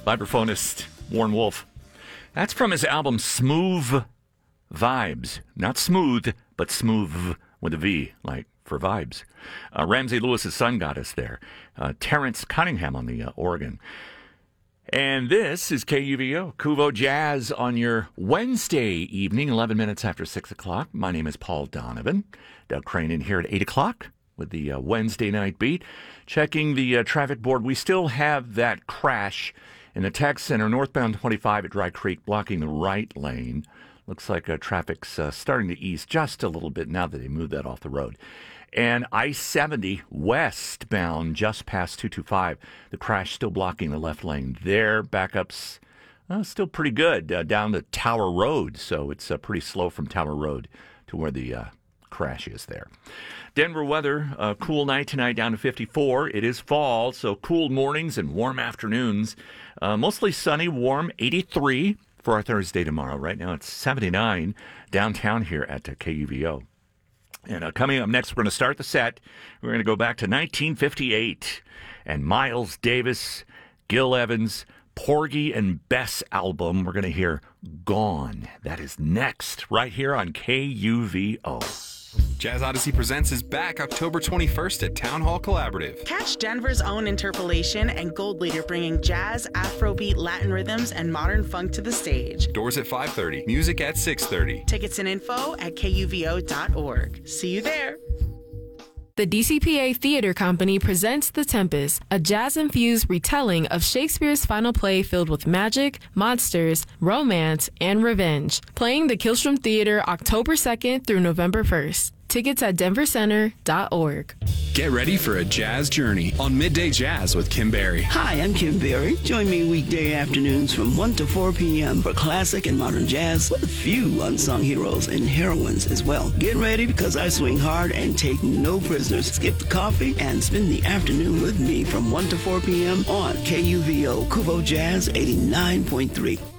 vibraphonist Warren Wolf. That's from his album Smooth Vibes. Not smooth, but smooth with a V, like for vibes. Ramsey Lewis's son got us there. Terrence Cunningham on the organ. And this is KUVO, Kuvo Jazz on your Wednesday evening, 11 minutes after 6 o'clock. My name is Paul Donovan. Doug Crane in here at 8 o'clock with the Wednesday night beat. Checking the traffic board. We still have that crash in the tech center, northbound 25 at Dry Creek, blocking the right lane. Looks like traffic's starting to ease just a little bit now that they moved that off the road. And I-70 westbound just past 225. The crash still blocking the left lane there. Backups still pretty good down to Tower Road. So it's pretty slow from Tower Road to where the crash is there. Denver weather, cool night tonight down to 54. It is fall, so cool mornings and warm afternoons. Mostly sunny, warm, 83 for our Thursday tomorrow. Right now it's 79 downtown here at KUVO. And coming up next, we're going to start the set. We're going to go back to 1958 and Miles Davis, Gil Evans, Porgy and Bess album. We're going to hear Gone. That is next right here on KUVO. Jazz Odyssey Presents is back October 21st at Town Hall Collaborative. Catch Denver's own Interpolation and Gold Leader bringing jazz, Afrobeat, Latin rhythms, and modern funk to the stage. Doors at 5:30, music at 6:30. Tickets and info at kuvo.org. See you there. The DCPA Theater Company presents The Tempest, a jazz-infused retelling of Shakespeare's final play filled with magic, monsters, romance, and revenge. Playing the Killstrom Theater October 2nd through November 1st. Tickets at denvercenter.org. Get ready for a jazz journey on Midday Jazz with Kim Berry. Hi, I'm Kim Berry. Join me weekday afternoons from 1 to 4 p.m. for classic and modern jazz with a few unsung heroes and heroines as well. Get ready because I swing hard and take no prisoners. Skip the coffee and spend the afternoon with me from 1 to 4 p.m. on KUVO Kuvo Jazz 89.3.